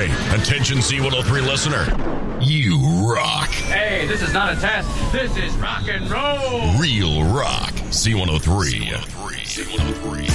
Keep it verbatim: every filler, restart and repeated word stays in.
Hey, attention C one oh three listener. You rock. Hey, this is not a test. This is rock and roll. Real rock. C one oh three. C one oh three.